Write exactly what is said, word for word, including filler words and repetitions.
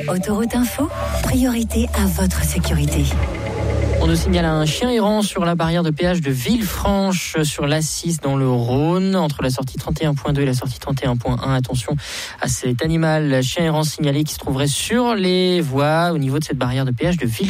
Autoroute Info, priorité à votre sécurité. On nous signale un chien errant sur la barrière de péage de Villefranche sur l'A six dans le Rhône, entre la sortie trente et un point deux et la sortie trente et un point un. Attention à cet animal chien errant signalé qui se trouverait sur les voies au niveau de cette barrière de péage de Villefranche.